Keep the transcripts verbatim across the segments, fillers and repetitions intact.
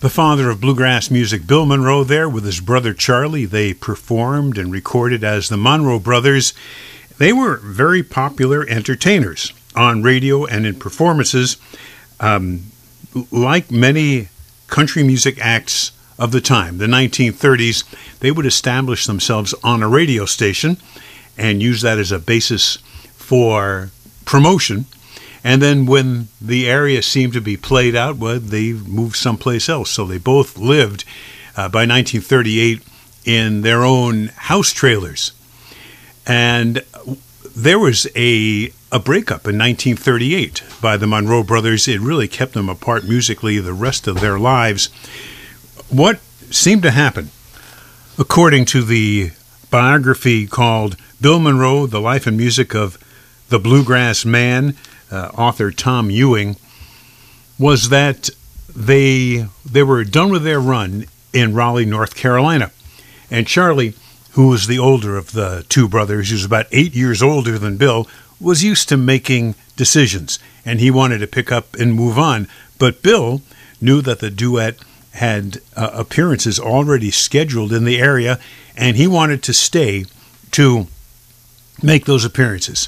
The father of bluegrass music, Bill Monroe, there with his brother Charlie. They performed and recorded as the Monroe Brothers. They were very popular entertainers on radio and in performances. Um, like many country music acts of the time, the nineteen thirties, they would establish themselves on a radio station and use that as a basis for promotion. And then when the area seemed to be played out, well, they moved someplace else. So they both lived uh, by nineteen thirty-eight in their own house trailers. And there was a a breakup in nineteen thirty-eight by the Monroe Brothers. It really kept them apart musically the rest of their lives. What seemed to happen, according to the biography called Bill Monroe, The Life and Music of the Bluegrass Man, Uh, author Tom Ewing, was that they they were done with their run in Raleigh, North Carolina. And Charlie, who was the older of the two brothers, he was about eight years older than Bill, was used to making decisions, and he wanted to pick up and move on. But Bill knew that the duet had uh, appearances already scheduled in the area, and he wanted to stay to make those appearances.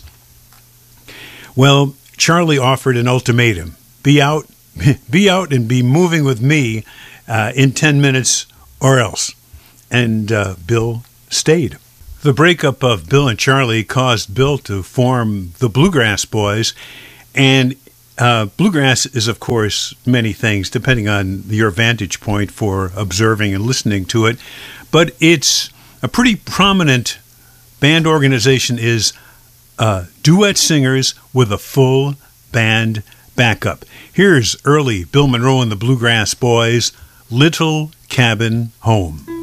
Well, Charlie offered an ultimatum: be out, be out and be moving with me uh, in ten minutes or else. And uh, Bill stayed. The breakup of Bill and Charlie caused Bill to form the Bluegrass Boys. And uh, bluegrass is, of course, many things, depending on your vantage point for observing and listening to it. But it's a pretty prominent band organization is Uh, duet singers with a full band backup. Here's early Bill Monroe and the Bluegrass Boys, Little Cabin Home.